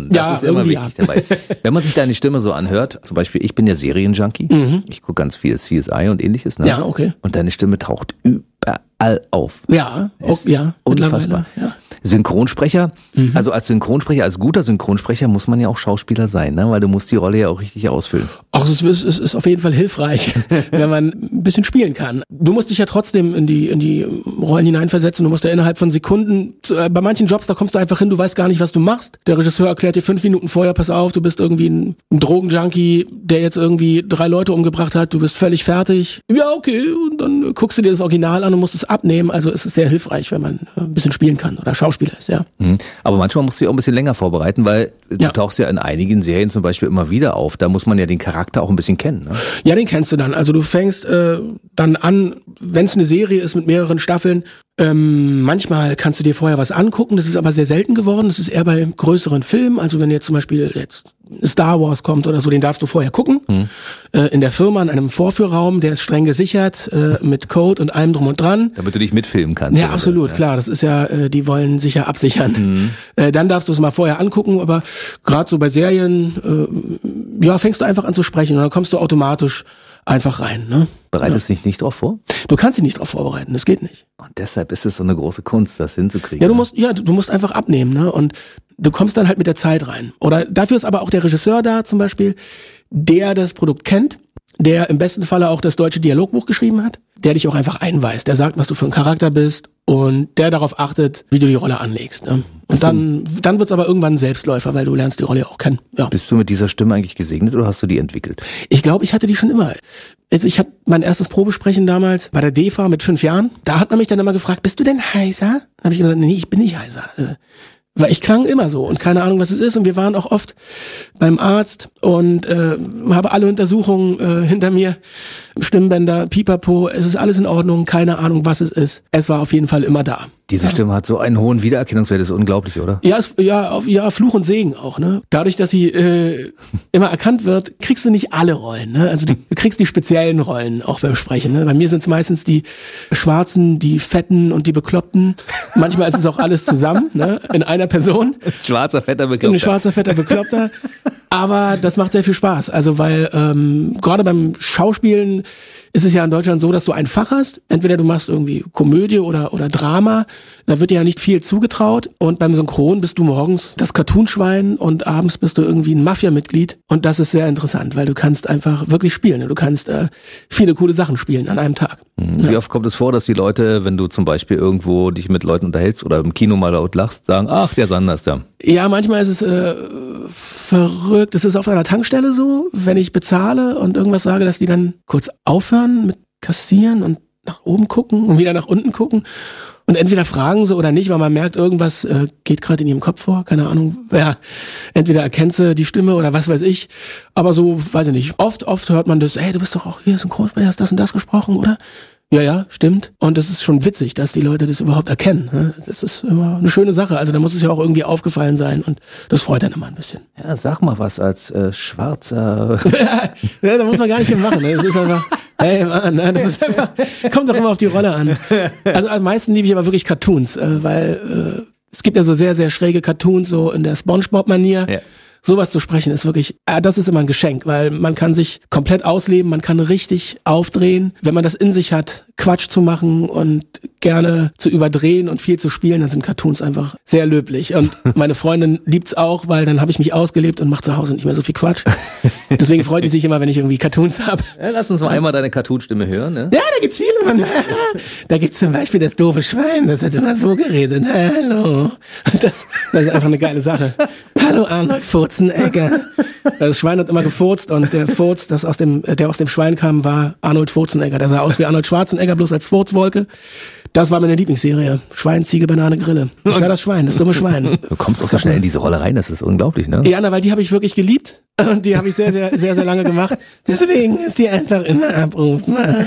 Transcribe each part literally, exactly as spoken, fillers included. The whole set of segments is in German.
Stimmen. Das ja, ist immer wichtig ja. dabei. Wenn man sich deine Stimme so anhört, zum Beispiel, ich bin ja Serienjunkie, mhm. ich gucke ganz viel C S I und ähnliches. Ne? Ja, okay. Und deine Stimme taucht überall auf. Ja, auch, ja, unfassbar. Ja. Synchronsprecher, mhm. also als Synchronsprecher, als guter Synchronsprecher muss man ja auch Schauspieler sein, ne? Weil du musst die Rolle ja auch richtig ausfüllen. Ach, es ist, es ist auf jeden Fall hilfreich, wenn man ein bisschen spielen kann. Du musst dich ja trotzdem in die in die Rollen hineinversetzen. Du musst ja innerhalb von Sekunden, bei manchen Jobs, da kommst du einfach hin, du weißt gar nicht, was du machst. Der Regisseur erklärt dir fünf Minuten vorher, pass auf, du bist irgendwie ein, ein Drogenjunkie, der jetzt irgendwie drei Leute umgebracht hat, du bist völlig fertig. Ja, okay, und dann guckst du dir das Original an und musst es abnehmen. Also es ist sehr hilfreich, wenn man ein bisschen spielen kann oder Schauspieler ist, ja. Aber manchmal musst du dich auch ein bisschen länger vorbereiten, weil du ja. tauchst ja in einigen Serien zum Beispiel immer wieder auf. Da muss man ja den Charakter auch ein bisschen kennen. Ne? Ja, den kennst du dann. Also du fängst äh, dann an, wenn es eine Serie ist mit mehreren Staffeln, ähm, manchmal kannst du dir vorher was angucken. Das ist aber sehr selten geworden. Das ist eher bei größeren Filmen. Also wenn jetzt zum Beispiel jetzt Star Wars kommt oder so, den darfst du vorher gucken. Hm. Äh, in der Firma, in einem Vorführraum, der ist streng gesichert, äh, mit Code und allem drum und dran. Damit du dich mitfilmen kannst. Ja, absolut, ja. Klar. Das ist ja, äh, die wollen sich ja absichern. Hm. Äh, dann darfst du es mal vorher angucken, aber gerade so bei Serien, äh, ja, fängst du einfach an zu sprechen und dann kommst du automatisch einfach rein. Ne? Bereitest du ja. dich nicht drauf vor? Du kannst dich nicht drauf vorbereiten, das geht nicht. Und deshalb ist es so eine große Kunst, das hinzukriegen. Ja, du musst, ja, du musst einfach abnehmen, ne? Und du kommst dann halt mit der Zeit rein. Oder dafür ist aber auch der Regisseur da zum Beispiel, der das Produkt kennt, der im besten Falle auch das deutsche Dialogbuch geschrieben hat, der dich auch einfach einweist, der sagt, was du für ein Charakter bist und der darauf achtet, wie du die Rolle anlegst. Ne? Und dann, dann wird's aber irgendwann ein Selbstläufer, weil du lernst die Rolle auch kennen. Ja. Bist du mit dieser Stimme eigentlich gesegnet oder hast du die entwickelt? Ich glaube, ich hatte die schon immer. Also ich hatte mein erstes Probesprechen damals bei der D E F A mit fünf Jahren. Da hat man mich dann immer gefragt, bist du denn heiser? Da habe ich gesagt, nee, ich bin nicht heiser. Weil ich klang immer so und keine Ahnung, was es ist. Und wir waren auch oft beim Arzt und äh, habe alle Untersuchungen äh, hinter mir, Stimmbänder, Pipapo, es ist alles in Ordnung, keine Ahnung, was es ist. Es war auf jeden Fall immer da. Diese ja. Stimme hat so einen hohen Wiedererkennungswert, das ist unglaublich, oder? Ja, es, ja, auf, ja, Fluch und Segen auch, ne? Dadurch, dass sie äh, immer erkannt wird, kriegst du nicht alle Rollen, ne? Also die, du kriegst die speziellen Rollen auch beim Sprechen, ne? Bei mir sind es meistens die Schwarzen, die Fetten und die Bekloppten. Manchmal ist es auch alles zusammen, ne? In einer Person. Schwarzer, fetter, Bekloppter. Ein schwarzer, fetter, Bekloppter. Aber das macht sehr viel Spaß. Also weil ähm, gerade beim Schauspielen ist es ja in Deutschland so, dass du ein Fach hast. Entweder du machst irgendwie Komödie oder oder Drama. Da wird dir ja nicht viel zugetraut. Und beim Synchron bist du morgens das Cartoonschwein und abends bist du irgendwie ein Mafia-Mitglied. Und das ist sehr interessant, weil du kannst einfach wirklich spielen. Du kannst äh, viele coole Sachen spielen an einem Tag. Wie ja. oft kommt es vor, dass die Leute, wenn du zum Beispiel irgendwo dich mit Leuten unterhältst oder im Kino mal laut lachst, sagen, ach, der Sanders da. Ja, manchmal ist es äh, verrückt. Es ist auf einer Tankstelle so, wenn ich bezahle und irgendwas sage, dass die dann kurz aufhören mit Kassieren und nach oben gucken und wieder nach unten gucken. Und entweder fragen sie oder nicht, weil man merkt, irgendwas äh, geht gerade in ihrem Kopf vor, keine Ahnung. Ja, entweder erkennt sie die Stimme oder was weiß ich. Aber so, weiß ich nicht, oft, oft hört man das, ey, du bist doch auch hier Synchronsprecher, hast das und das gesprochen, oder? Ja, ja, stimmt. Und das ist schon witzig, dass die Leute das überhaupt erkennen. Ne? Das ist immer eine schöne Sache. Also da muss es ja auch irgendwie aufgefallen sein und das freut dann immer ein bisschen. Ja, sag mal was als äh, Schwarzer. Ja, da muss man gar nicht viel machen. Ne? Das ist einfach, hey Mann, ne? Das ist einfach, kommt doch immer auf die Rolle an. Also am meisten liebe ich aber wirklich Cartoons, äh, weil äh, es gibt ja so sehr, sehr schräge Cartoons, so in der SpongeBob-Manier. Ja. Sowas zu sprechen ist wirklich, äh, das ist immer ein Geschenk, weil man kann sich komplett ausleben, man kann richtig aufdrehen. Wenn man das in sich hat, Quatsch zu machen und gerne zu überdrehen und viel zu spielen, dann sind Cartoons einfach sehr löblich. Und meine Freundin liebt's auch, weil dann habe ich mich ausgelebt und mache zu Hause nicht mehr so viel Quatsch. Deswegen freut die sich immer, wenn ich irgendwie Cartoons habe. Ja, lass uns mal einmal deine Cartoonstimme hören. Ne? Ja, da gibt's viele, Mann. Da gibt's zum Beispiel das doofe Schwein, das hat immer so geredet. Hallo. Das, das ist einfach eine geile Sache. Hallo Arnold Furzenegger. Das Schwein hat immer gefurzt und der Furz, das aus dem, der aus dem Schwein kam, war Arnold Furzenegger. Der sah aus wie Arnold Schwarzenegger, bloß als Furzwolke. Das war meine Lieblingsserie. Schwein, Ziege, Banane, Grille. Ich war das Schwein, das dumme Schwein. Du kommst auch so schnell in diese Rolle rein, das ist unglaublich, ne? Ja, na, weil die habe ich wirklich geliebt und die habe ich sehr, sehr, sehr, sehr lange gemacht. Deswegen ist die einfach immer abrufbar.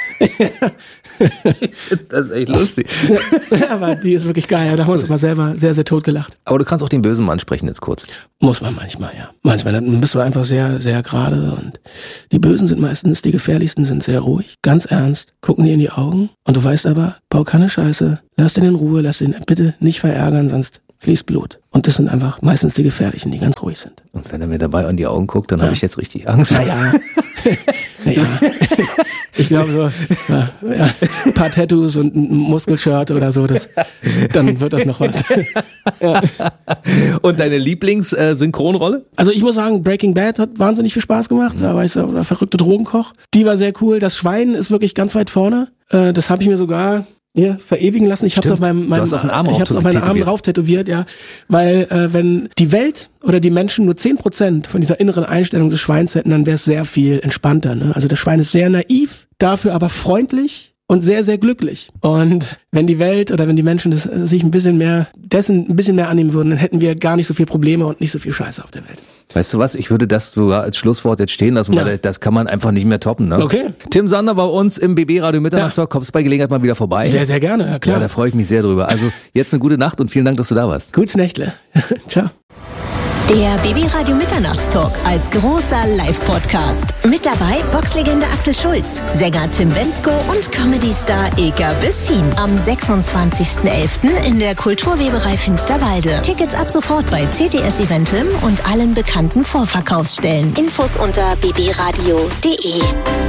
Das ist echt lustig. Ja, aber die ist wirklich geil. Da haben wir uns immer selber sehr, sehr tot gelacht. Aber du kannst auch den bösen Mann sprechen jetzt kurz. Muss man manchmal, ja. Manchmal dann bist du einfach sehr, sehr gerade und die Bösen sind meistens, die gefährlichsten sind sehr ruhig, ganz ernst, gucken dir in die Augen und du weißt aber, bau keine Scheiße, lass den in Ruhe, lass den bitte nicht verärgern, sonst fließt Blut. Und das sind einfach meistens die gefährlichen, die ganz ruhig sind. Und wenn er mir dabei an die Augen guckt, dann ja. habe ich jetzt richtig Angst. Naja, naja. Ich glaube so, ja, ja, ein paar Tattoos und ein Muskelshirt oder so, das, dann wird das noch was. Ja. Und deine Lieblings-Synchronrolle? Also ich muss sagen, Breaking Bad hat wahnsinnig viel Spaß gemacht. Da war ich so der verrückte Drogenkoch. Die war sehr cool. Das Schwein ist wirklich ganz weit vorne. Das habe ich mir sogar hier verewigen lassen. Ich habe es auf meinem, meinem auf den Arm ich hab's auf meinen Arm drauf tätowiert, ja, weil äh, wenn die Welt oder die Menschen nur zehn Prozent von dieser inneren Einstellung des Schweins hätten, dann wäre es sehr viel entspannter. Ne? Also das Schwein ist sehr naiv, dafür aber freundlich und sehr, sehr glücklich. Und wenn die Welt oder wenn die Menschen das, sich ein bisschen mehr dessen ein bisschen mehr annehmen würden, dann hätten wir gar nicht so viele Probleme und nicht so viel Scheiße auf der Welt. Weißt du was, ich würde das sogar als Schlusswort jetzt stehen lassen, weil ja. das kann man einfach nicht mehr toppen. Ne? Okay. Tim Sander bei uns im B B-Radio Mitternachtstalk. Ja. Kommst bei Gelegenheit mal wieder vorbei? Sehr, sehr gerne, ja klar. Ja, da freue ich mich sehr drüber. Also jetzt eine gute Nacht und vielen Dank, dass du da warst. Gutes Nächtle. Ciao. Der B B-Radio Mitternachtstalk als großer Live-Podcast. Mit dabei Boxlegende Axel Schulz, Sänger Tim Bendzko und Comedy-Star Ilka Bessin. Am sechsundzwanzigsten elften in der Kulturweberei Finsterwalde. Tickets ab sofort bei C T S Eventim und allen bekannten Vorverkaufsstellen. Infos unter b b radio punkt d e.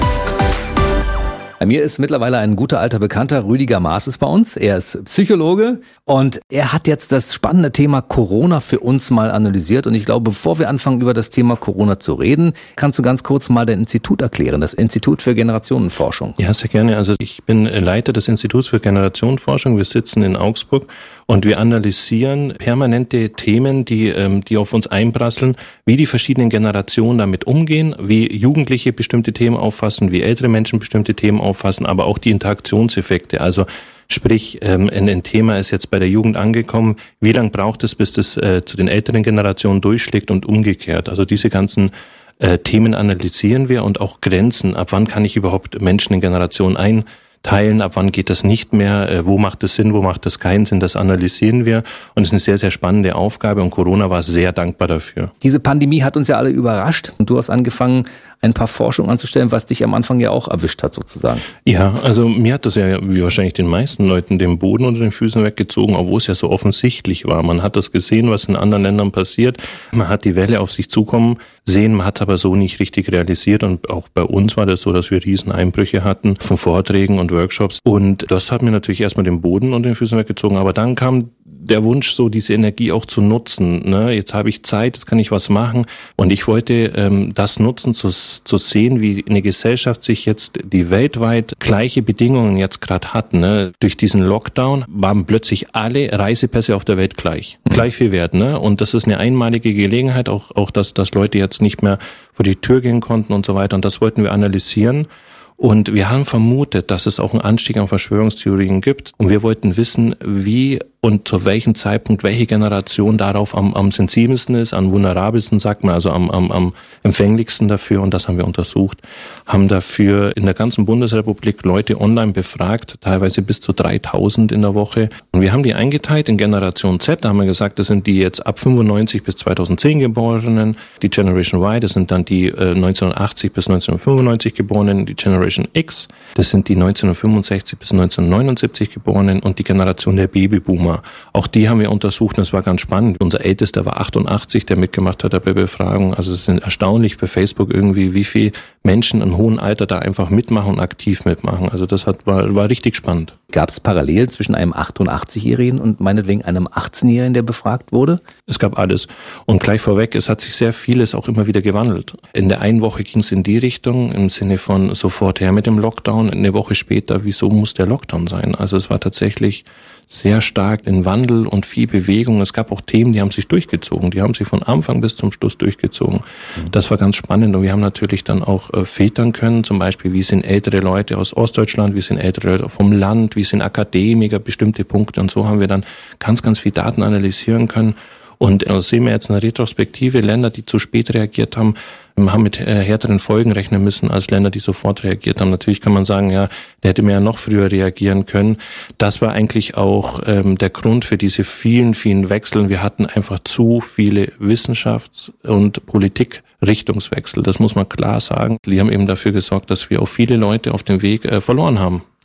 Bei mir ist mittlerweile ein guter alter Bekannter, Rüdiger Maas ist bei uns. Er ist Psychologe und er hat jetzt das spannende Thema Corona für uns mal analysiert. Und ich glaube, bevor wir anfangen, über das Thema Corona zu reden, kannst du ganz kurz mal dein Institut erklären, das Institut für Generationenforschung. Ja, sehr gerne. Also ich bin Leiter des Instituts für Generationenforschung. Wir sitzen in Augsburg und wir analysieren permanente Themen, die, die auf uns einprasseln, wie die verschiedenen Generationen damit umgehen, wie Jugendliche bestimmte Themen auffassen, wie ältere Menschen bestimmte Themen auffassen, aber auch die Interaktionseffekte. Also sprich, ähm, ein Thema ist jetzt bei der Jugend angekommen, wie lange braucht es, bis das äh, zu den älteren Generationen durchschlägt und umgekehrt. Also diese ganzen äh, Themen analysieren wir und auch Grenzen. Ab wann kann ich überhaupt Menschen in Generationen einteilen? Ab wann geht das nicht mehr? Äh, wo macht das Sinn? Wo macht das keinen Sinn? Das analysieren wir und es ist eine sehr, sehr spannende Aufgabe und Corona war sehr dankbar dafür. Diese Pandemie hat uns ja alle überrascht und du hast angefangen, ein paar Forschungen anzustellen, was dich am Anfang ja auch erwischt hat sozusagen. Ja, also mir hat das ja wie wahrscheinlich den meisten Leuten den Boden unter den Füßen weggezogen, obwohl es ja so offensichtlich war. Man hat das gesehen, was in anderen Ländern passiert. Man hat die Welle auf sich zukommen sehen, man hat es aber so nicht richtig realisiert und auch bei uns war das so, dass wir riesen Einbrüche hatten von Vorträgen und Workshops und das hat mir natürlich erstmal den Boden unter den Füßen weggezogen, aber dann kam der Wunsch, so diese Energie auch zu nutzen. Ne? Jetzt habe ich Zeit, jetzt kann ich was machen. Und ich wollte ähm, das nutzen, zu, zu sehen, wie eine Gesellschaft sich jetzt die weltweit gleiche Bedingungen jetzt gerade hat. Ne? Durch diesen Lockdown waren plötzlich alle Reisepässe auf der Welt gleich. Mhm. Gleich viel wert. Ne? Und das ist eine einmalige Gelegenheit, auch, auch dass, dass Leute jetzt nicht mehr vor die Tür gehen konnten und so weiter. Und das wollten wir analysieren. Und wir haben vermutet, dass es auch einen Anstieg an Verschwörungstheorien gibt. Und wir wollten wissen, wie und zu welchem Zeitpunkt welche Generation darauf am, am sensibelsten ist, am vulnerabelsten, sagt man, also am, am, am empfänglichsten dafür. Und das haben wir untersucht. Haben dafür in der ganzen Bundesrepublik Leute online befragt, teilweise bis zu dreitausend in der Woche. Und wir haben die eingeteilt in Generation Z. Da haben wir gesagt, das sind die jetzt ab fünfundneunzig bis zweitausendzehn Geborenen. Die Generation Y, das sind dann die äh, neunzehnhundertachtzig bis neunzehnhundertfünfundneunzig Geborenen. Die Generation X, das sind die neunzehnhundertfünfundsechzig bis neunzehnhundertneunundsiebzig Geborenen und die Generation der Babyboomer. Auch die haben wir untersucht und das war ganz spannend. Unser Ältester war achtundachtzig, der mitgemacht hat bei Befragung. Also es sind erstaunlich bei Facebook irgendwie, wie viele Menschen im hohen Alter da einfach mitmachen und aktiv mitmachen. Also das hat, war, war richtig spannend. Gab es Parallelen zwischen einem achtundachtzigjährigen und meinetwegen einem achtzehnjährigen, der befragt wurde? Es gab alles. Und gleich vorweg, es hat sich sehr vieles auch immer wieder gewandelt. In der einen Woche ging es in die Richtung, im Sinne von sofort her mit dem Lockdown. Eine Woche später, wieso muss der Lockdown sein? Also es war tatsächlich sehr stark in Wandel und viel Bewegung. Es gab auch Themen, die haben sich durchgezogen. Die haben sich von Anfang bis zum Schluss durchgezogen. Mhm. Das war ganz spannend. Und wir haben natürlich dann auch äh, filtern können, zum Beispiel, wie sind ältere Leute aus Ostdeutschland, wie sind ältere Leute vom Land, wie sind Akademiker, bestimmte Punkte. Und so haben wir dann ganz, ganz viel Daten analysieren können. Und äh, sehen wir jetzt eine Retrospektive, Länder, die zu spät reagiert haben, haben mit äh, härteren Folgen rechnen müssen als Länder, die sofort reagiert haben. Natürlich kann man sagen, ja, der hätte mir ja noch früher reagieren können. Das war eigentlich auch ähm, der Grund für diese vielen, vielen Wechsel. Wir hatten einfach zu viele Wissenschafts- und Politikrichtungswechsel. Das muss man klar sagen. Die haben eben dafür gesorgt, dass wir auch viele Leute auf dem Weg äh, verloren haben.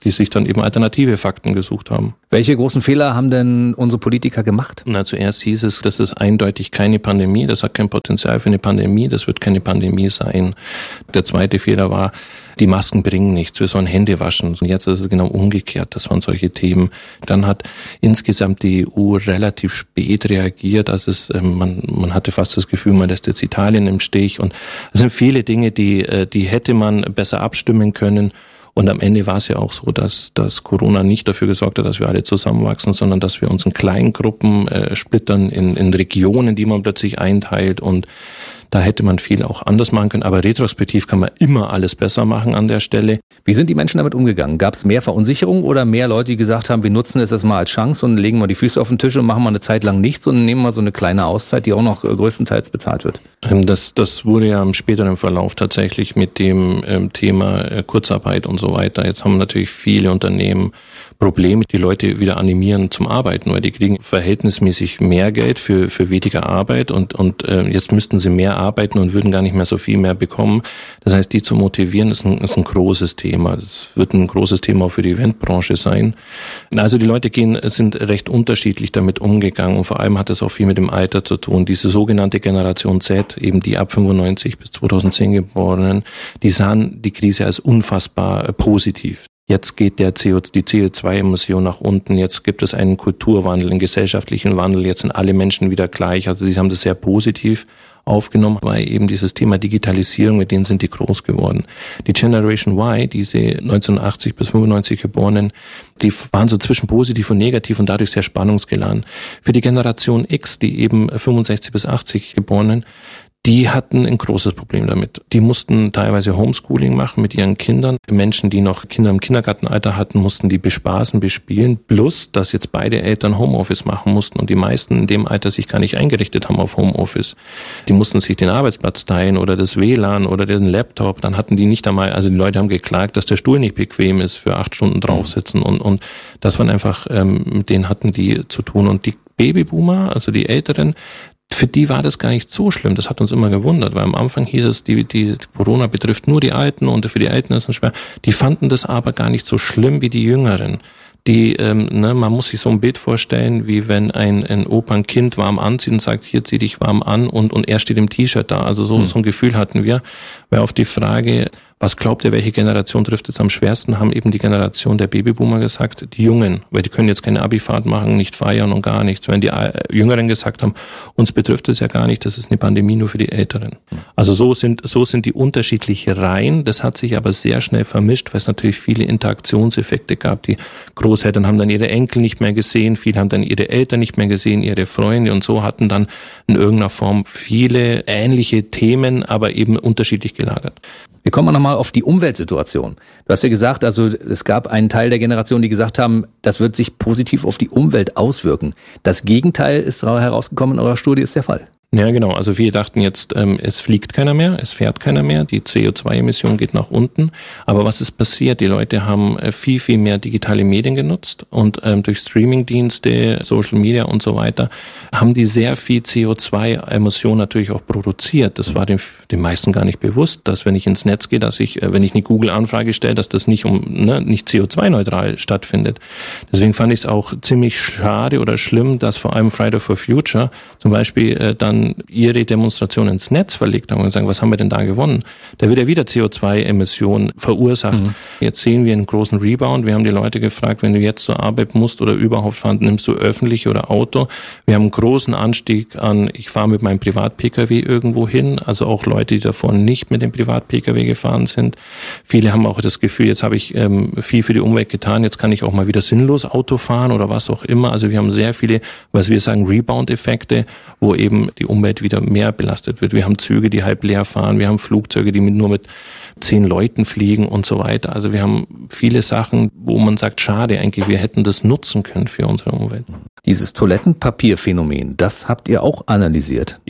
die sich dann eben alternative Fakten gesucht haben. Welche großen Fehler haben denn unsere Politiker gemacht? Na, zuerst hieß es, das ist eindeutig keine Pandemie, das hat kein Potenzial für eine Pandemie, das wird keine Pandemie sein. Der zweite Fehler war, die Masken bringen nichts, wir sollen Hände waschen. Und jetzt ist es genau umgekehrt, das waren solche Themen. Dann hat insgesamt die E U relativ spät reagiert, also es, man, man hatte fast das Gefühl, man lässt jetzt Italien im Stich. Und es sind viele Dinge, die, die hätte man besser abstimmen können. Und am Ende war es ja auch so, dass, dass Corona nicht dafür gesorgt hat, dass wir alle zusammenwachsen, sondern dass wir uns in kleinen Gruppen äh, splittern, in, in Regionen, die man plötzlich einteilt. Und da hätte man viel auch anders machen können. Aber retrospektiv kann man immer alles besser machen an der Stelle. Wie sind die Menschen damit umgegangen? Gab es mehr Verunsicherung oder mehr Leute, die gesagt haben, wir nutzen das jetzt mal als Chance und legen mal die Füße auf den Tisch und machen mal eine Zeit lang nichts und nehmen mal so eine kleine Auszeit, die auch noch größtenteils bezahlt wird? Das, das wurde ja im späteren Verlauf tatsächlich mit dem ähm, Thema äh, Kurzarbeit und so weiter. Jetzt haben natürlich viele Unternehmen Probleme, die Leute wieder animieren zum Arbeiten, weil die kriegen verhältnismäßig mehr Geld für für weniger Arbeit und und äh, jetzt müssten sie mehr arbeiten und würden gar nicht mehr so viel mehr bekommen. Das heißt, die zu motivieren, ist ein, ist ein großes Thema. Das wird ein großes Thema auch für die Eventbranche sein. Also die Leute gehen sind recht unterschiedlich damit umgegangen und vor allem hat es auch viel mit dem Alter zu tun. Diese sogenannte Generation Z, eben die ab fünfundneunzig bis zweitausendzehn Geborenen, die sahen die Krise als unfassbar äh, positiv. Jetzt geht der C O, die C O zwei Emission nach unten, jetzt gibt es einen Kulturwandel, einen gesellschaftlichen Wandel, jetzt sind alle Menschen wieder gleich. Also die haben das sehr positiv aufgenommen, weil eben dieses Thema Digitalisierung, mit denen sind die groß geworden. Die Generation Y, diese neunzehnhundertachtzig bis fünfundneunzig Geborenen, die waren so zwischen positiv und negativ und dadurch sehr spannungsgeladen. Für die Generation X, die eben fünfundsechzig bis achtzig Geborenen, die hatten ein großes Problem damit. Die mussten teilweise Homeschooling machen mit ihren Kindern. Menschen, die noch Kinder im Kindergartenalter hatten, mussten die bespaßen, bespielen. Plus, dass jetzt beide Eltern Homeoffice machen mussten und die meisten in dem Alter sich gar nicht eingerichtet haben auf Homeoffice. Die mussten sich den Arbeitsplatz teilen oder das W L A N oder den Laptop. Dann hatten die nicht einmal, also die Leute haben geklagt, dass der Stuhl nicht bequem ist für acht Stunden draufsitzen und, und das waren einfach, ähm, mit denen hatten die zu tun. Und die Babyboomer, also die Älteren, für die war das gar nicht so schlimm. Das hat uns immer gewundert, weil am Anfang hieß es, die, die Corona betrifft nur die Alten und für die Alten ist es schwer. Die fanden das aber gar nicht so schlimm wie die Jüngeren. Die, ähm, ne, man muss sich so ein Bild vorstellen, wie wenn ein, ein Opa ein Kind warm anzieht und sagt, hier zieh dich warm an und, und er steht im T-Shirt da. Also so, hm. so ein Gefühl hatten wir. Weil auf die Frage, was glaubt ihr, welche Generation trifft es am schwersten, haben eben die Generation der Babyboomer gesagt, die Jungen, weil die können jetzt keine Abifahrt machen, nicht feiern und gar nichts. Wenn die Jüngeren gesagt haben, uns betrifft es ja gar nicht, das ist eine Pandemie nur für die Älteren. Also so sind, so sind die unterschiedliche Reihen. Das hat sich aber sehr schnell vermischt, weil es natürlich viele Interaktionseffekte gab. Die Großeltern haben dann ihre Enkel nicht mehr gesehen, viele haben dann ihre Eltern nicht mehr gesehen, ihre Freunde und so hatten dann in irgendeiner Form viele ähnliche Themen, aber eben unterschiedlich gelagert. Wir kommen nochmal auf die Umweltsituation. Du hast ja gesagt, also es gab einen Teil der Generation, die gesagt haben, das wird sich positiv auf die Umwelt auswirken. Das Gegenteil ist herausgekommen in eurer Studie, ist der Fall. Ja, genau. Also wir dachten jetzt, ähm, es fliegt keiner mehr, es fährt keiner mehr, die C O zwei Emission geht nach unten. Aber was ist passiert? Die Leute haben äh, viel, viel mehr digitale Medien genutzt und ähm, durch Streamingdienste, Social Media und so weiter haben die sehr viel C O zwei Emission natürlich auch produziert. Das war den, den meisten gar nicht bewusst, dass wenn ich ins Netz gehe, dass ich, äh, wenn ich eine Google-Anfrage stelle, dass das nicht um ne, nicht C O zwei neutral stattfindet. Deswegen fand ich es auch ziemlich schade oder schlimm, dass vor allem Friday for Future zum Beispiel äh, dann ihre Demonstration ins Netz verlegt haben und sagen, was haben wir denn da gewonnen? Da wird ja wieder C O zwei Emissionen verursacht. Mhm. Jetzt sehen wir einen großen Rebound. Wir haben die Leute gefragt, wenn du jetzt zur Arbeit musst oder überhaupt fahren, nimmst du öffentlich oder Auto? Wir haben einen großen Anstieg an, ich fahre mit meinem Privat-P K W irgendwo hin, also auch Leute, die davor nicht mit dem Privat-P K W gefahren sind. Viele haben auch das Gefühl, jetzt habe ich ähm, viel für die Umwelt getan, jetzt kann ich auch mal wieder sinnlos Auto fahren oder was auch immer. Also wir haben sehr viele, was wir sagen, Rebound-Effekte, wo eben die Umwelt wieder mehr belastet wird. Wir haben Züge, die halb leer fahren, wir haben Flugzeuge, die mit, nur mit zehn Leuten fliegen und so weiter. Also wir haben viele Sachen, wo man sagt, schade eigentlich, wir hätten das nutzen können für unsere Umwelt. Dieses Toilettenpapierphänomen, das habt ihr auch analysiert. Ja.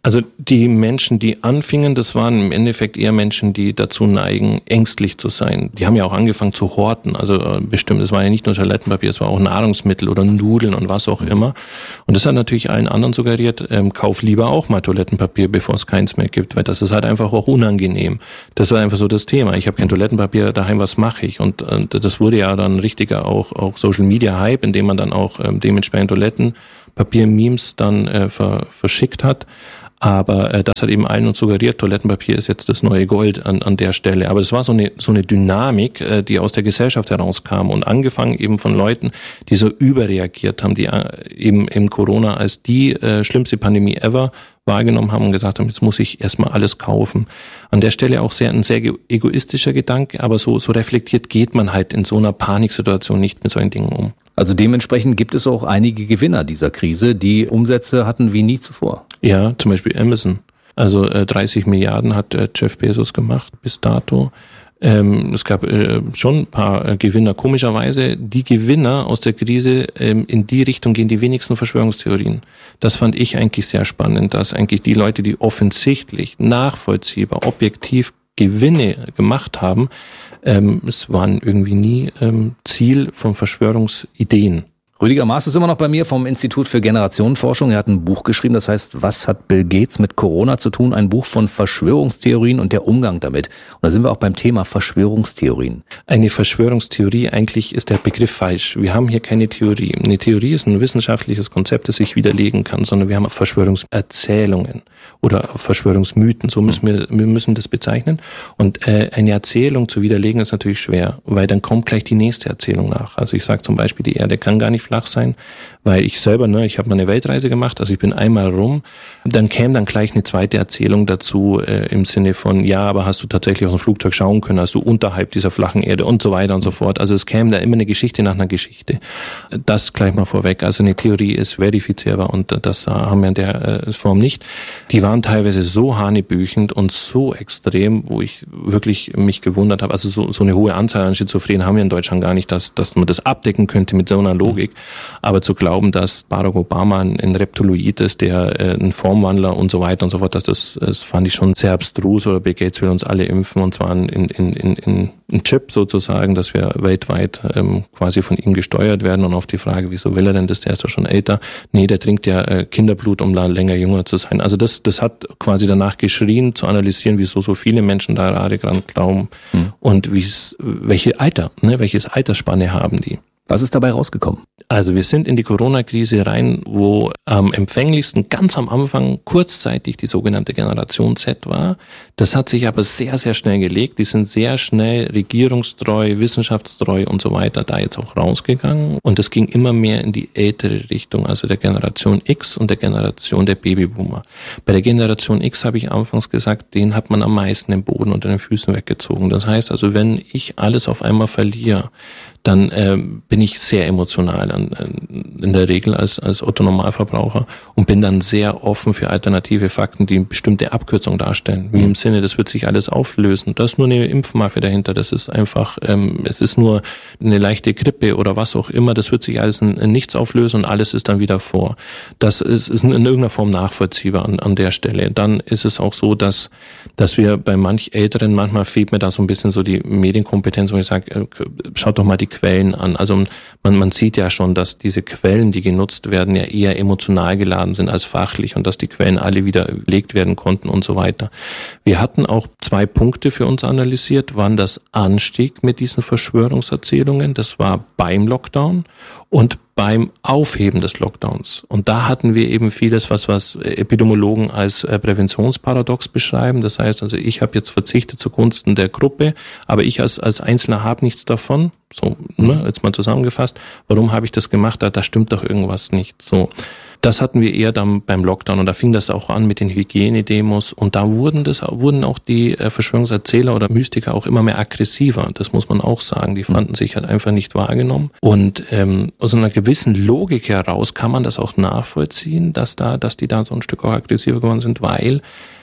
Also die Menschen, die anfingen, das waren im Endeffekt eher Menschen, die dazu neigen, ängstlich zu sein. Die haben ja auch angefangen zu horten. Also äh, bestimmt, es war ja nicht nur Toilettenpapier, es war auch Nahrungsmittel oder Nudeln und was auch immer. Und das hat natürlich allen anderen suggeriert, ähm, kauf lieber auch mal Toilettenpapier, bevor es keins mehr gibt, weil das ist halt einfach auch unangenehm. Das war einfach so das Thema. Ich habe kein Toilettenpapier daheim, was mache ich? Und, und das wurde ja dann richtiger auch, auch Social Media Hype, indem man dann auch ähm, dementsprechend Toilettenpapier-Memes dann äh, ver, verschickt hat. Aber äh, das hat eben allen uns suggeriert, Toilettenpapier ist jetzt das neue Gold an, an der Stelle. Aber es war so eine so eine Dynamik, äh, die aus der Gesellschaft herauskam und angefangen eben von Leuten, die so überreagiert haben, die äh, eben im Corona als die äh, schlimmste Pandemie ever wahrgenommen haben und gesagt haben, jetzt muss ich erstmal alles kaufen. An der Stelle auch sehr ein sehr egoistischer Gedanke, aber so so reflektiert geht man halt in so einer Paniksituation nicht mit solchen Dingen um. Also dementsprechend gibt es auch einige Gewinner dieser Krise, die Umsätze hatten wie nie zuvor. Ja, zum Beispiel Amazon. Also äh, dreißig Milliarden hat äh, Jeff Bezos gemacht bis dato. Ähm, es gab äh, schon ein paar äh, Gewinner. Komischerweise, die Gewinner aus der Krise, ähm, in die Richtung gehen die wenigsten Verschwörungstheorien. Das fand ich eigentlich sehr spannend, dass eigentlich die Leute, die offensichtlich, nachvollziehbar, objektiv Gewinne gemacht haben, ähm, es waren irgendwie nie ähm, Ziel von Verschwörungsideen. Rüdiger Maaß ist immer noch bei mir vom Institut für Generationenforschung. Er hat ein Buch geschrieben, das heißt, was hat Bill Gates mit Corona zu tun? Ein Buch von Verschwörungstheorien und der Umgang damit. Und da sind wir auch beim Thema Verschwörungstheorien. Eine Verschwörungstheorie, eigentlich ist der Begriff falsch. Wir haben hier keine Theorie. Eine Theorie ist ein wissenschaftliches Konzept, das sich widerlegen kann, sondern wir haben Verschwörungserzählungen oder Verschwörungsmythen. So müssen wir, wir müssen das bezeichnen. Und äh, eine Erzählung zu widerlegen ist natürlich schwer, weil dann kommt gleich die nächste Erzählung nach. Also ich sage zum Beispiel, die Erde kann gar nicht flach sein, weil ich selber, ne, ich habe mal eine Weltreise gemacht, also ich bin einmal rum, dann käme dann gleich eine zweite Erzählung dazu äh, im Sinne von, ja, aber hast du tatsächlich aus dem Flugzeug schauen können, hast du unterhalb dieser flachen Erde und so weiter und so fort. Also es käme da immer eine Geschichte nach einer Geschichte. Das gleich mal vorweg. Also eine Theorie ist verifizierbar und das haben wir in der äh, Form nicht. Die waren teilweise so hanebüchend und so extrem, wo ich wirklich mich gewundert habe. Also so, so eine hohe Anzahl an Schizophrenen haben wir in Deutschland gar nicht, dass, dass man das abdecken könnte mit so einer Logik. Aber zu glauben, dass Barack Obama ein, ein Reptiloid ist, der äh, ein Formwandler und so weiter und so fort, das, das, das fand ich schon sehr abstrus. Oder Bill Gates will uns alle impfen und zwar in, in, in, in ein Chip sozusagen, dass wir weltweit ähm, quasi von ihm gesteuert werden. Und auf die Frage, wieso will er denn das, der ist doch schon älter. Nee, der trinkt ja äh, Kinderblut, um da länger jünger zu sein. Also das, das hat quasi danach geschrien, zu analysieren, wieso so viele Menschen da gerade dran glauben hm. und wie's, welche Alter, ne, welches Altersspanne haben die. Was ist dabei rausgekommen? Also wir sind in die Corona-Krise rein, wo am empfänglichsten ganz am Anfang kurzzeitig die sogenannte Generation Z war. Das hat sich aber sehr, sehr schnell gelegt. Die sind sehr schnell regierungstreu, wissenschaftstreu und so weiter da jetzt auch rausgegangen. Und es ging immer mehr in die ältere Richtung, also der Generation X und der Generation der Babyboomer. Bei der Generation X habe ich anfangs gesagt, den hat man am meisten den Boden unter den Füßen weggezogen. Das heißt also, wenn ich alles auf einmal verliere, dann äh, bin ich sehr emotional an, in der Regel als als Otto-Normalverbraucher und bin dann sehr offen für alternative Fakten, die eine bestimmte Abkürzung darstellen. Wie im Sinne, das wird sich alles auflösen. Da ist nur eine Impfmafia dahinter. Das ist einfach, ähm, es ist nur eine leichte Grippe oder was auch immer. Das wird sich alles in, in nichts auflösen und alles ist dann wieder vor. Das ist, ist in irgendeiner Form nachvollziehbar an, an der Stelle. Dann ist es auch so, dass dass wir bei manch Älteren, manchmal fehlt mir da so ein bisschen so die Medienkompetenz, wo ich sage, äh, schaut doch mal die Quellen an. Also man, man sieht ja schon, dass diese Quellen, die genutzt werden, ja eher emotional geladen sind als fachlich und dass die Quellen alle widerlegt werden konnten und so weiter. Wir hatten auch zwei Punkte für uns analysiert, wann das anstieg mit diesen Verschwörungserzählungen. Das war beim Lockdown und beim Aufheben des Lockdowns. Und da hatten wir eben vieles, was, was Epidemiologen als Präventionsparadox beschreiben. Das heißt also, ich habe jetzt verzichtet zugunsten der Gruppe, aber ich als, als Einzelner habe nichts davon. So, ne, jetzt mal zusammengefasst. Warum habe ich das gemacht? Da, da stimmt doch irgendwas nicht. So. Das hatten wir eher dann beim Lockdown und da fing das auch an mit den Hygienedemos und da wurden das wurden auch die Verschwörungserzähler oder Mystiker auch immer mehr aggressiver. Das muss man auch sagen. Die fanden sich halt einfach nicht wahrgenommen und ähm, aus einer gewissen Logik heraus kann man das auch nachvollziehen, dass da, dass die da so ein Stück auch aggressiver geworden sind, weil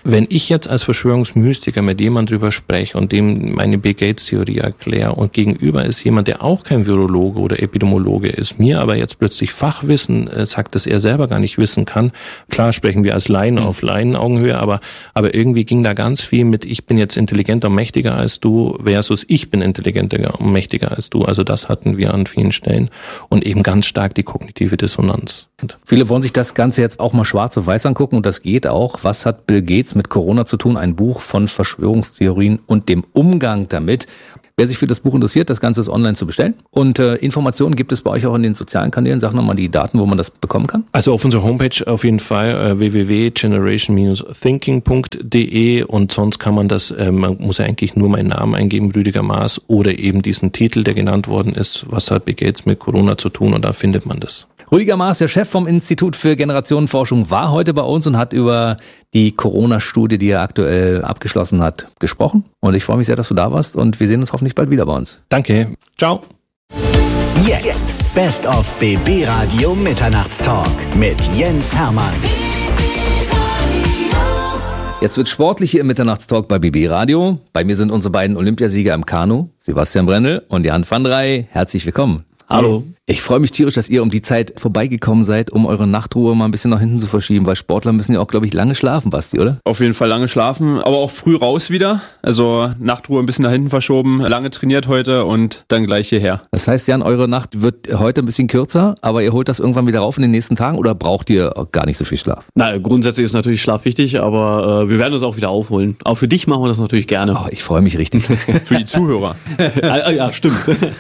Wenn ich jetzt als Verschwörungsmystiker mit jemandem drüber spreche und dem meine Bill Gates Theorie erkläre und gegenüber ist jemand, der auch kein Virologe oder Epidemiologe ist, mir aber jetzt plötzlich Fachwissen äh, sagt, das er selber gar nicht wissen kann. Klar sprechen wir als Laien mhm. auf Laienaugenhöhe, aber, aber irgendwie ging da ganz viel mit, ich bin jetzt intelligenter und mächtiger als du versus ich bin intelligenter und mächtiger als du. Also das hatten wir an vielen Stellen und eben ganz stark die kognitive Dissonanz. Viele wollen sich das Ganze jetzt auch mal schwarz auf weiß angucken und das geht auch. Was hat Bill Gates mit Corona zu tun? Ein Buch von Verschwörungstheorien und dem Umgang damit. Wer sich für das Buch interessiert, das Ganze ist online zu bestellen. Und äh, Informationen gibt es bei euch auch in den sozialen Kanälen. Sag nochmal die Daten, wo man das bekommen kann. Also auf unserer Homepage auf jeden Fall äh, w w w punkt generation dash thinking punkt d e und sonst kann man das, äh, man muss ja eigentlich nur meinen Namen eingeben, Rüdiger Maas, oder eben diesen Titel, der genannt worden ist, was hat Bill Gates mit Corona zu tun, und da findet man das. Rüdiger Maas, der Chef vom Institut für Generationenforschung, war heute bei uns und hat über die Corona-Studie, die er aktuell abgeschlossen hat, gesprochen. Und ich freue mich sehr, dass du da warst und wir sehen uns hoffentlich bald wieder bei uns. Danke. Ciao. Jetzt Best of B B Radio Mitternachtstalk mit Jens Hermann. Jetzt wird sportlich hier im Mitternachtstalk bei B B Radio. Bei mir sind unsere beiden Olympiasieger im Kanu, Sebastian Brendel und Jan van Rij. Herzlich willkommen. Hallo. Ich freue mich tierisch, dass ihr um die Zeit vorbeigekommen seid, um eure Nachtruhe mal ein bisschen nach hinten zu verschieben, weil Sportler müssen ja auch, glaube ich, lange schlafen, Basti, oder? Auf jeden Fall lange schlafen, aber auch früh raus wieder. Also Nachtruhe ein bisschen nach hinten verschoben, lange trainiert heute und dann gleich hierher. Das heißt, Jan, eure Nacht wird heute ein bisschen kürzer, aber ihr holt das irgendwann wieder rauf in den nächsten Tagen oder braucht ihr gar nicht so viel Schlaf? Na, grundsätzlich ist natürlich Schlaf wichtig, aber äh, wir werden uns auch wieder aufholen. Auch für dich machen wir das natürlich gerne. Oh, ich freue mich richtig. Für die Zuhörer. Ja, stimmt.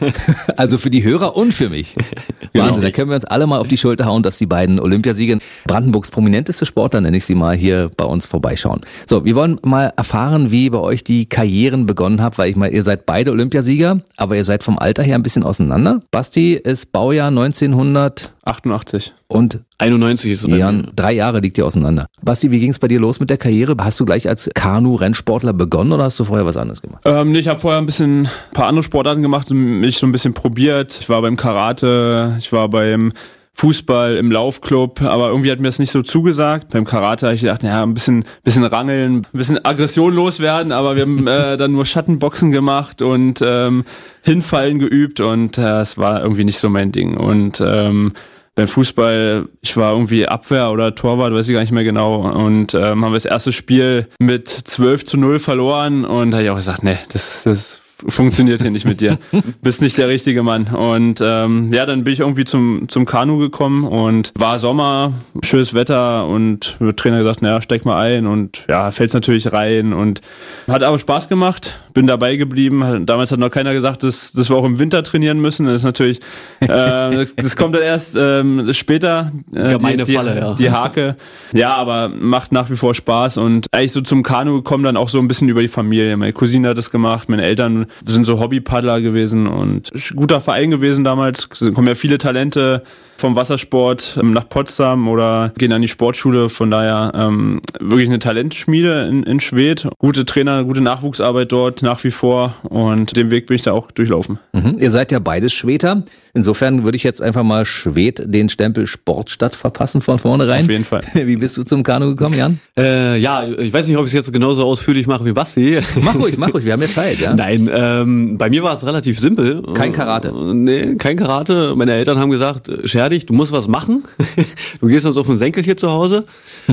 Also für die Hörer und für mich. Genau. Wahnsinn, da können wir uns alle mal auf die Schulter hauen, dass die beiden Olympiasieger, Brandenburgs prominenteste Sportler, nenne ich sie mal, hier bei uns vorbeischauen. So, wir wollen mal erfahren, wie bei euch die Karrieren begonnen haben, weil ich mal, ihr seid beide Olympiasieger, aber ihr seid vom Alter her ein bisschen auseinander. Basti ist Baujahr neunzehnhundertachtundachtzig und einundneunzig ist es. Jan, drei Jahre liegt ihr auseinander. Basti, wie ging es bei dir los mit der Karriere? Hast du gleich als Kanu-Rennsportler begonnen oder hast du vorher was anderes gemacht? Ähm, nee, ich habe vorher ein bisschen ein paar andere Sportarten gemacht, mich so ein bisschen probiert. Ich war beim Karate, ich war beim Fußball, im Laufclub, aber irgendwie hat mir das nicht so zugesagt. Beim Karate habe ich gedacht, ja, ein bisschen, bisschen rangeln, ein bisschen Aggression loswerden, aber wir haben äh, dann nur Schattenboxen gemacht und ähm, Hinfallen geübt und äh, es war irgendwie nicht so mein Ding. Und ähm, beim Fußball, ich war irgendwie Abwehr oder Torwart, weiß ich gar nicht mehr genau. Und ähm, haben wir das erste Spiel mit zwölf zu null verloren und da habe ich auch gesagt, nee, das, das funktioniert hier nicht mit dir. Bist nicht der richtige Mann. Und ähm, ja, dann bin ich irgendwie zum zum Kanu gekommen und war Sommer, schönes Wetter und der Trainer gesagt, naja, steig mal ein und ja, fällt's natürlich rein und hat aber Spaß gemacht. Bin dabei geblieben. Damals hat noch keiner gesagt, dass, dass wir auch im Winter trainieren müssen. Das ist natürlich, äh, das, das kommt dann erst ähm, später. Äh, Gemeine die, Falle, die, ja. Die Hake. Ja, aber macht nach wie vor Spaß und eigentlich so zum Kanu gekommen dann auch so ein bisschen über die Familie. Meine Cousine hat das gemacht, meine Eltern sind so Hobbypaddler gewesen und guter Verein gewesen damals. Es kommen ja viele Talente vom Wassersport nach Potsdam oder gehen an die Sportschule. Von daher ähm, wirklich eine Talentschmiede in, in Schwedt. Gute Trainer, gute Nachwuchsarbeit dort nach wie vor und den Weg bin ich da auch durchlaufen. Mhm. Ihr seid ja beides Schwedter. Insofern würde ich jetzt einfach mal Schwedt den Stempel Sportstadt verpassen von vornherein. Auf jeden Fall. Wie bist du zum Kanu gekommen, Jan? Äh, ja, ich weiß nicht, ob ich es jetzt genauso ausführlich mache wie Basti. Mach ruhig, mach ruhig, wir haben ja Zeit, ja? Nein, ähm, bei mir war es relativ simpel. Kein Karate? Äh, nee, kein Karate. Meine Eltern haben gesagt, scher dich, du musst was machen. Du gehst uns auf den Senkel hier zu Hause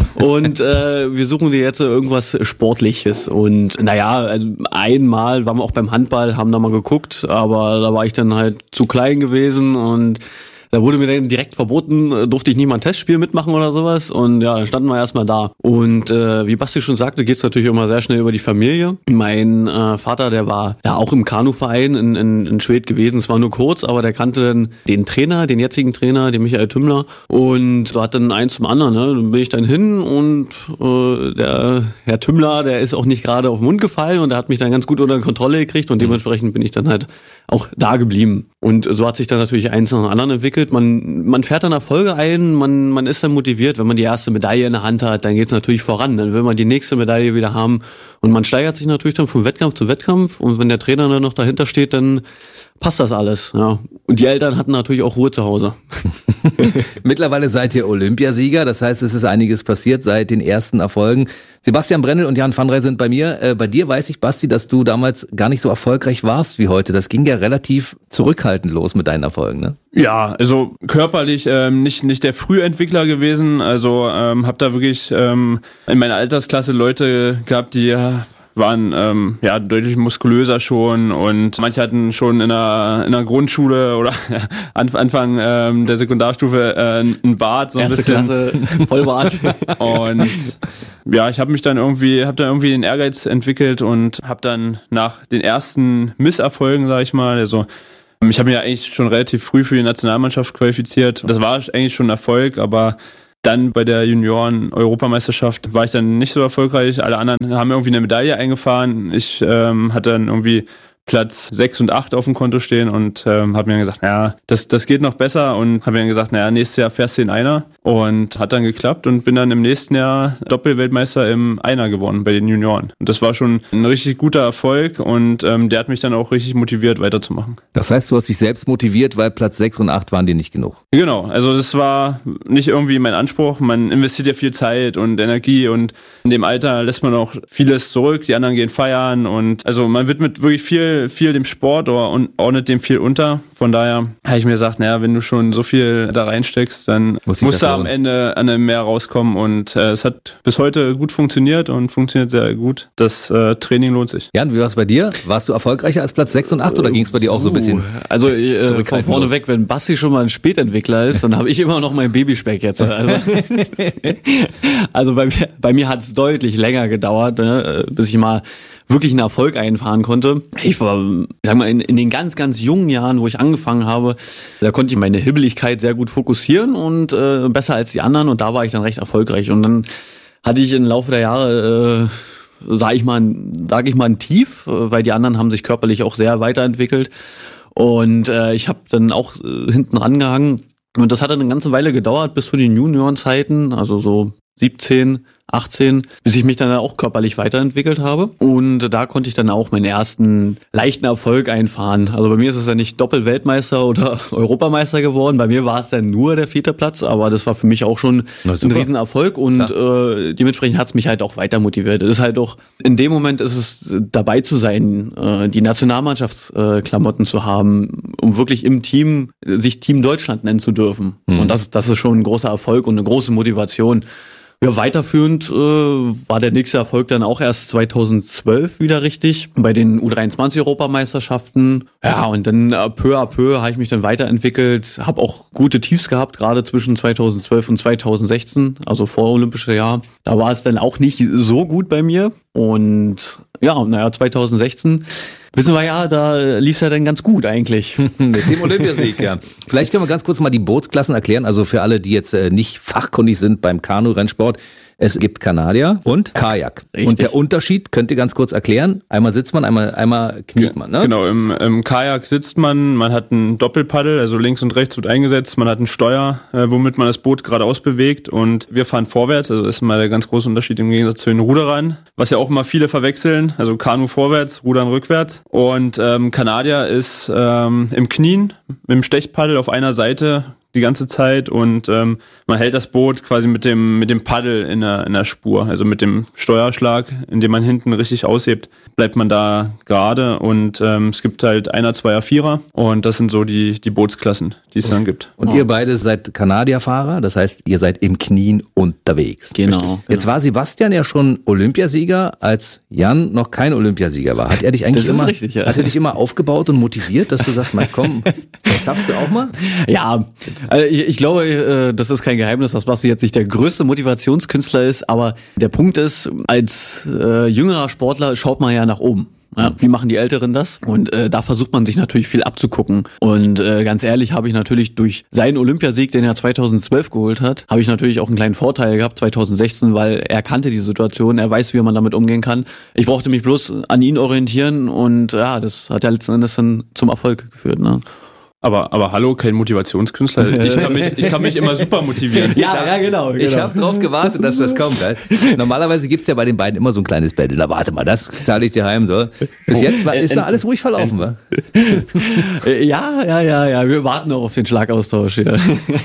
und äh, wir suchen dir jetzt irgendwas Sportliches. Und naja, also einmal waren wir auch beim Handball, haben da mal geguckt, aber da war ich dann halt zu klein gewesen und da wurde mir dann direkt verboten, durfte ich nicht mal ein Testspiel mitmachen oder sowas. Und ja, dann standen wir erstmal da. Und äh, wie Basti schon sagte, geht's natürlich immer sehr schnell über die Familie. Mein äh, Vater, der war ja auch im Kanuverein in, in, in Schwedt gewesen. Es war nur kurz, aber der kannte dann den Trainer, den jetzigen Trainer, den Michael Tümmler. Und so hat dann eins zum anderen. Ne? Dann bin ich dann hin und äh, der Herr Tümmler, der ist auch nicht gerade auf den Mund gefallen und der hat mich dann ganz gut unter Kontrolle gekriegt und dementsprechend bin ich dann halt auch da geblieben. Und so hat sich dann natürlich eins nach dem anderen entwickelt. Man, man fährt dann Erfolge ein, man, man ist dann motiviert. Wenn man die erste Medaille in der Hand hat, dann geht's natürlich voran. Dann will man die nächste Medaille wieder haben. Und man steigert sich natürlich dann von Wettkampf zu Wettkampf. Und wenn der Trainer dann noch dahinter steht, dann passt das alles. Ja. Und die Eltern hatten natürlich auch Ruhe zu Hause. Mittlerweile seid ihr Olympiasieger. Das heißt, es ist einiges passiert seit den ersten Erfolgen. Sebastian Brennel und Jan van Rey sind bei mir. Äh, bei dir weiß ich, Basti, dass du damals gar nicht so erfolgreich warst wie heute. Das ging ja relativ zurückhaltend los mit deinen Erfolgen, ne? Ja, also körperlich ähm, nicht nicht der Frühentwickler gewesen. Also ähm, habe da wirklich ähm, in meiner Altersklasse Leute gehabt, die ja, waren ähm, ja deutlich muskulöser schon und manche hatten schon in der in der Grundschule oder Anfang ähm, der Sekundarstufe äh, einen Bart, so ein Erste bisschen. Klasse, Vollbart. Und ja, ich habe mich dann irgendwie, habe dann irgendwie den Ehrgeiz entwickelt und habe dann nach den ersten Misserfolgen, sag ich mal, also ich habe mich ja eigentlich schon relativ früh für die Nationalmannschaft qualifiziert. Das war eigentlich schon ein Erfolg, aber dann bei der Junioren-Europameisterschaft war ich dann nicht so erfolgreich. Alle anderen haben irgendwie eine Medaille eingefahren. Ich ähm, hatte dann irgendwie Platz sechs und acht auf dem Konto stehen und ähm, habe mir dann gesagt, naja, das, das geht noch besser und habe mir dann gesagt, naja, nächstes Jahr fährst du in Einer und hat dann geklappt und bin dann im nächsten Jahr Doppelweltmeister im Einer geworden bei den Junioren. Und das war schon ein richtig guter Erfolg und ähm, der hat mich dann auch richtig motiviert, weiterzumachen. Das heißt, du hast dich selbst motiviert, weil Platz sechs und acht waren dir nicht genug. Genau, also das war nicht irgendwie mein Anspruch. Man investiert ja viel Zeit und Energie und in dem Alter lässt man auch vieles zurück. Die anderen gehen feiern und also man widmet wirklich viel viel dem Sport oder und ordnet dem viel unter. Von daher habe ich mir gesagt, naja, wenn du schon so viel da reinsteckst, dann Muss musst du am Ende an einem Meer rauskommen und äh, es hat bis heute gut funktioniert und funktioniert sehr gut. Das äh, Training lohnt sich. Jan, wie war es bei dir? Warst du erfolgreicher als Platz sechs und acht oder ging es bei dir auch so ein bisschen? Also äh, von zurückhaltend vorne los? weg, wenn Basti schon mal ein Spätentwickler ist, dann habe ich immer noch mein Babyspeck jetzt. Also, also bei mir, bei mir hat es deutlich länger gedauert, ne, bis ich mal wirklich einen Erfolg einfahren konnte. Ich war, sag mal, in, in den ganz, ganz jungen Jahren, wo ich angefangen habe, da konnte ich meine Hibbeligkeit sehr gut fokussieren und äh, besser als die anderen und da war ich dann recht erfolgreich. Und dann hatte ich im Laufe der Jahre, äh, sag ich mal, sag ich mal, ein Tief, äh, weil die anderen haben sich körperlich auch sehr weiterentwickelt und äh, ich habe dann auch äh, hinten rangehangen und das hat dann eine ganze Weile gedauert bis zu den Juniorenzeiten, also so siebzehn, achtzehn, bis ich mich dann auch körperlich weiterentwickelt habe. Und da konnte ich dann auch meinen ersten leichten Erfolg einfahren. Also bei mir ist es ja nicht Doppelweltmeister oder Europameister geworden. Bei mir war es dann nur der vierte Platz, aber das war für mich auch schon ein Riesenerfolg und äh, dementsprechend hat es mich halt auch weiter motiviert. Es ist halt auch, in dem Moment ist es dabei zu sein, äh, die Nationalmannschaftsklamotten äh, zu haben, um wirklich im Team, sich Team Deutschland nennen zu dürfen. Mhm. Und das, das ist schon ein großer Erfolg und eine große Motivation. Ja, weiterführend äh, war der nächste Erfolg dann auch erst zweitausendzwölf wieder richtig bei den U dreiundzwanzig Europameisterschaften. Ja, und dann äh, peu à peu habe ich mich dann weiterentwickelt, habe auch gute Tiefs gehabt, gerade zwischen zweitausendzwölf und zweitausendsechzehn, also vorolympische Jahr. Da war es dann auch nicht so gut bei mir und ja, naja, zweitausendsechzehn wissen wir ja, da lief es ja dann ganz gut eigentlich. Mit dem Olympiasieg, ja. Vielleicht können wir ganz kurz mal die Bootsklassen erklären. Also für alle, die jetzt äh, nicht fachkundig sind beim Kanu-Rennsport. Es gibt Kanadier und Kajak. Richtig. Und der Unterschied könnt ihr ganz kurz erklären. Einmal sitzt man, einmal, einmal kniet man, ne? Genau, im, im Kajak sitzt man, man hat ein Doppelpaddel, also links und rechts wird eingesetzt, man hat ein Steuer, äh, womit man das Boot geradeaus bewegt und wir fahren vorwärts, also das ist mal der ganz große Unterschied im Gegensatz zu den Ruderern, was ja auch immer viele verwechseln, also Kanu vorwärts, Rudern rückwärts und ähm, Kanadier ist ähm, im Knien, mit dem Stechpaddel auf einer Seite die ganze Zeit und ähm, man hält das Boot quasi mit dem mit dem Paddel in der in der Spur, also mit dem Steuerschlag, indem man hinten richtig aushebt, bleibt man da gerade und ähm, es gibt halt Einer, Zweier, Vierer und das sind so die die Bootsklassen, die es dann gibt. Und ihr beide seid Kanadierfahrer, das heißt, ihr seid im Knien unterwegs. Genau. Richtig. Jetzt war Sebastian ja schon Olympiasieger, als Jan noch kein Olympiasieger war. Hat er dich eigentlich Das ist immer, richtig, ja. hat er dich immer aufgebaut und motiviert, dass du sagst, mal komm, das schaffst du auch mal? Ja, also ich, ich glaube, äh, das ist kein Geheimnis, dass Basti jetzt nicht der größte Motivationskünstler ist, aber der Punkt ist, als äh, jüngerer Sportler schaut man ja nach oben. Ja, wie machen die Älteren das? Und äh, da versucht man sich natürlich viel abzugucken. Und äh, ganz ehrlich habe ich natürlich durch seinen Olympiasieg, den er zweitausendzwölf geholt hat, habe ich natürlich auch einen kleinen Vorteil gehabt zweitausendsechzehn, weil er kannte die Situation, er weiß, wie man damit umgehen kann. Ich brauchte mich bloß an ihn orientieren und ja, das hat ja letzten Endes dann zum Erfolg geführt, ne? Aber, aber hallo, kein Motivationskünstler. Ich kann mich, ich kann mich immer super motivieren. Ja, ja, genau. genau. Ich habe drauf gewartet, dass das kommt. Halt. Normalerweise gibt's ja bei den beiden immer so ein kleines Battle. Na warte mal, das zahle ich dir heim. So. Bis jetzt war, ist da alles ruhig verlaufen, wa? Ja, ja, ja, ja. Wir warten noch auf den Schlagaustausch hier.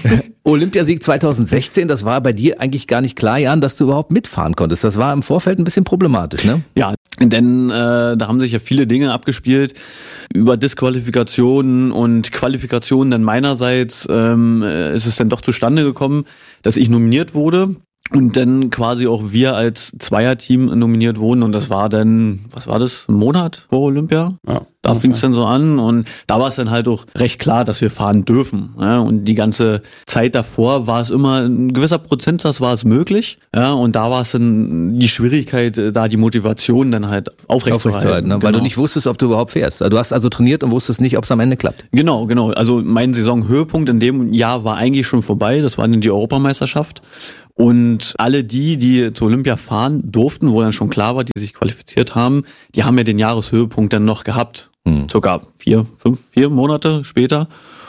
Olympiasieg zweitausendsechzehn, das war bei dir eigentlich gar nicht klar, Jan, dass du überhaupt mitfahren konntest. Das war im Vorfeld ein bisschen problematisch, ne? Ja, denn äh, da haben sich ja viele Dinge abgespielt über Disqualifikationen und Qualifikationen. Dann meinerseits ähm, ist es dann doch zustande gekommen, dass ich nominiert wurde. Und dann quasi auch wir als Zweierteam nominiert wurden. Und das war dann, was war das, ein Monat vor Olympia? Ja. Da Okay. fing es dann so an und da war es dann halt auch recht klar, dass wir fahren dürfen. Ja, und die ganze Zeit davor war es immer, ein gewisser Prozentsatz war es möglich. Ja, und da war es dann die Schwierigkeit, da die Motivation dann halt aufrechtzuerhalten. Aufrechtzuerhalten, ne? Weil Genau. du nicht wusstest, ob du überhaupt fährst. Du hast also trainiert und wusstest nicht, ob es am Ende klappt. Genau, genau. Also mein Saisonhöhepunkt in dem Jahr war eigentlich schon vorbei. Das war dann die Europameisterschaft. Und alle die, die zur Olympia fahren durften, wo dann schon klar war, die sich qualifiziert haben, die haben ja den Jahreshöhepunkt dann noch gehabt. Hm. Circa vier, fünf, vier Monate später.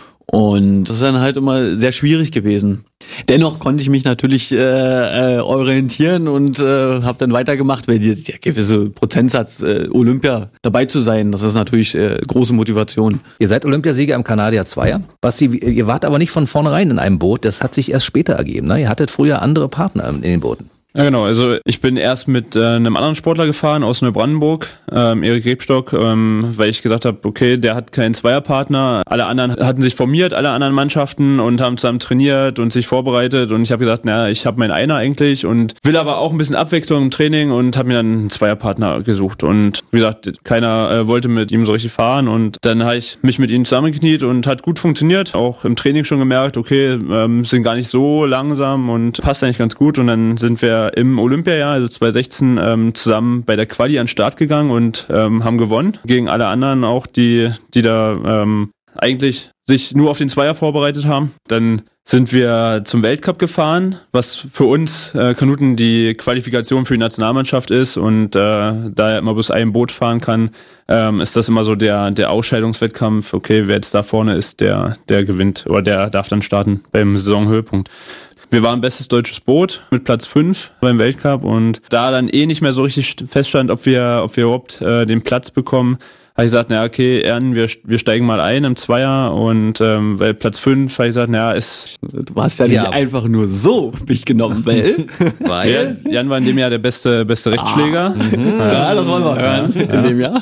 Und das ist dann halt immer sehr schwierig gewesen. Dennoch konnte ich mich natürlich äh, äh, orientieren und äh, habe dann weitergemacht, weil die, der gewisse Prozentsatz äh, Olympia dabei zu sein, das ist natürlich äh, große Motivation. Ihr seid Olympiasieger im Kanadier Zweier. Basti, ihr wart aber nicht von vornherein in einem Boot. Das hat sich erst später ergeben, ne? Ihr hattet früher andere Partner in den Booten. Ja, genau. Also ich bin erst mit äh, einem anderen Sportler gefahren aus Neubrandenburg, ähm, Erik Rebstock, ähm, weil ich gesagt habe, okay, der hat keinen Zweierpartner. Alle anderen hatten sich formiert, alle anderen Mannschaften und haben zusammen trainiert und sich vorbereitet. Und ich habe gesagt, na, ich habe meinen Einer eigentlich und will aber auch ein bisschen Abwechslung im Training und habe mir dann einen Zweierpartner gesucht. Und wie gesagt, keiner äh, wollte mit ihm so richtig fahren. Und dann habe ich mich mit ihm zusammengekniet und hat gut funktioniert. Auch im Training schon gemerkt, okay, ähm, sind gar nicht so langsam und passt eigentlich ganz gut. Und dann sind wir im Olympiajahr, also zweitausendsechzehn, ähm, zusammen bei der Quali an den Start gegangen und ähm, haben gewonnen. Gegen alle anderen auch, die, die da ähm, eigentlich sich nur auf den Zweier vorbereitet haben. Dann sind wir zum Weltcup gefahren, was für uns äh, Kanuten die Qualifikation für die Nationalmannschaft ist. Und äh, da er immer bloß ein Boot fahren kann, ähm, ist das immer so der, der Ausscheidungswettkampf. Okay, wer jetzt da vorne ist, der, der gewinnt oder der darf dann starten beim Saisonhöhepunkt. Wir waren bestes deutsches Boot mit Platz fünf beim Weltcup und da dann eh nicht mehr so richtig feststand, ob wir, ob wir überhaupt äh, den Platz bekommen, habe ich gesagt, na okay, Ern, wir, wir steigen mal ein im Zweier und ähm, weil Platz fünf, habe ich gesagt, na ist... Du hast ja nicht Ja. einfach nur so mich genommen, weil... Weil Jan, Jan war in dem Jahr der beste, beste Rechtsschläger. ja, das wollen wir hören in dem Jahr.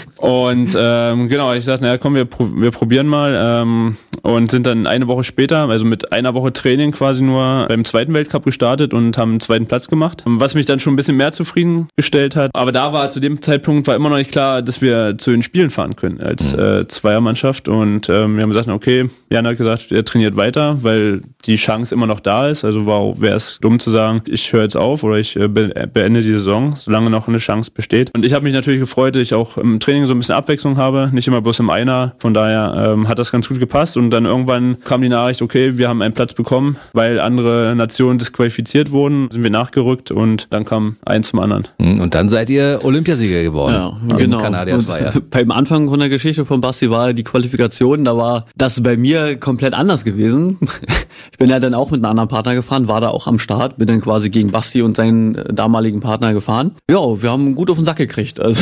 Und ähm, genau, ich sagte, naja, komm, wir, pro- wir probieren mal ähm, und sind dann eine Woche später, also mit einer Woche Training quasi nur beim zweiten Weltcup gestartet und haben einen zweiten Platz gemacht, was mich dann schon ein bisschen mehr zufriedengestellt hat. Aber da war zu dem Zeitpunkt war immer noch nicht klar, dass wir zu den Spielen fahren können als äh, Zweiermannschaft und ähm, wir haben gesagt, okay, Jan hat gesagt, er trainiert weiter, weil die Chance immer noch da ist, also wäre es dumm zu sagen, ich höre jetzt auf oder ich äh, be- beende die Saison, solange noch eine Chance besteht. Und ich habe mich natürlich gefreut, dass ich auch im Training so ein bisschen Abwechslung habe, nicht immer bloß im Einer, von daher ähm, hat das ganz gut gepasst und dann irgendwann kam die Nachricht, okay, wir haben einen Platz bekommen, weil andere Nationen disqualifiziert wurden, sind wir nachgerückt und dann kam eins zum anderen. und dann seid ihr Olympiasieger geworden. Ja, im genau. Kanadier Und Zweier. beim Anfang von der Geschichte von Basti war die Qualifikation, da war das bei mir komplett anders gewesen. Ich bin ja dann auch mit einem anderen Partner gefahren, war da auch am Start, bin dann quasi gegen Basti und seinen damaligen Partner gefahren. Ja, wir haben gut auf den Sack gekriegt. Also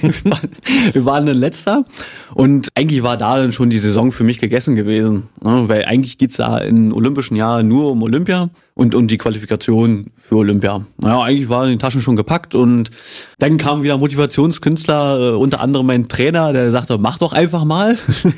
wir waren dann Letzter und eigentlich war da dann schon die Saison für mich gegessen gewesen, ne? Weil eigentlich geht's da im olympischen Jahr nur um Olympia und um die Qualifikation für Olympia. Naja, eigentlich war in den Taschen schon gepackt und dann kamen wieder Motivationskünstler, äh, unter anderem mein Trainer, der sagte, mach doch einfach mal.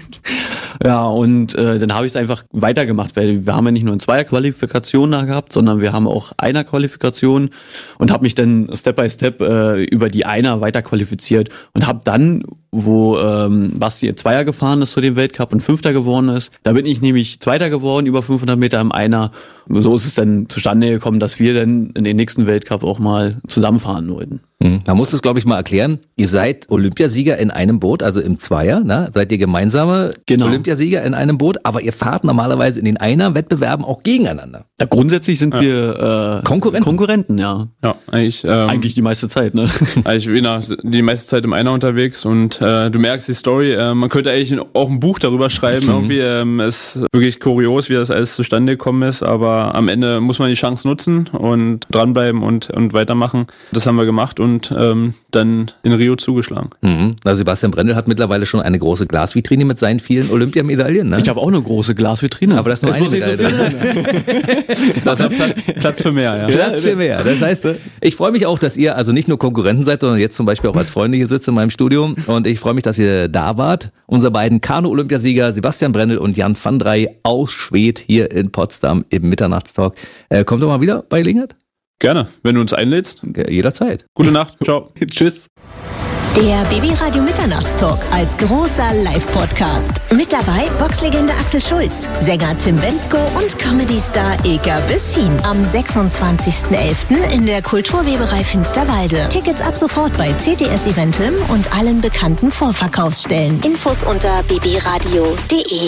Ja, und äh, dann habe ich es einfach weitergemacht, weil wir haben ja nicht nur eine Zweier-Qualifikation da gehabt, sondern wir haben auch Einer-Qualifikation und habe mich dann Step by Step äh, über die Einer weiter qualifiziert und habe dann, wo ähm, Basti Zweier gefahren ist zu dem Weltcup und Fünfter geworden ist, da bin ich nämlich Zweiter geworden, über fünfhundert Meter im Einer. So ist es dann zustande gekommen, dass wir dann in den nächsten Weltcup auch mal zusammenfahren wollten. Man muss das, glaube ich, mal erklären. Ihr seid Olympiasieger in einem Boot, also im Zweier, ne? Seid ihr gemeinsame Genau. Olympiasieger in einem Boot, aber ihr fahrt normalerweise in den Einer-Wettbewerben auch gegeneinander. Ja, grundsätzlich sind wir äh, Konkurrenten. Konkurrenten, ja. Ja, eigentlich, ähm, Eigentlich die meiste Zeit, ne? eigentlich wie nach, die meiste Zeit im Einer unterwegs und äh, du merkst die Story, äh, man könnte eigentlich auch ein Buch darüber schreiben, mhm. irgendwie, ähm, es ist wirklich kurios, wie das alles zustande gekommen ist, aber am Ende muss man die Chance nutzen und dranbleiben und, und weitermachen. Das haben wir gemacht und ähm, dann in Rio zugeschlagen. Mhm. Also Sebastian Brendel hat mittlerweile schon eine große Glasvitrine mit seinen vielen Olympiamedaillen. Ne? Ich habe auch eine große Glasvitrine. Aber das ist nur eine Medaille. So das hat Platz, Platz für mehr, ja. Platz für mehr. Das heißt, ich freue mich auch, dass ihr also nicht nur Konkurrenten seid, sondern jetzt zum Beispiel auch als Freunde hier sitzt in meinem Studio. Und ich freue mich, dass ihr da wart. Unsere beiden Kanu-Olympiasieger Sebastian Brendel und Jan van Drey aus Schwedt hier in Potsdam im Mitternachtstalk. Äh, kommt doch mal wieder bei Gelegenheit? Gerne, wenn du uns einlädst. Jederzeit. Gute Nacht, ciao. Tschüss. Der Babyradio Mitternachtstalk als großer Live-Podcast. Mit dabei Boxlegende Axel Schulz, Sänger Tim Bendzko und Comedy-Star Ilka Bessin. Am sechsundzwanzigsten elften in der Kulturweberei Finsterwalde. Tickets ab sofort bei C T S Eventim und allen bekannten Vorverkaufsstellen. Infos unter babyradio punkt de.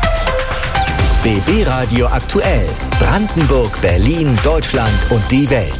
B B Radio aktuell. Brandenburg, Berlin, Deutschland und die Welt.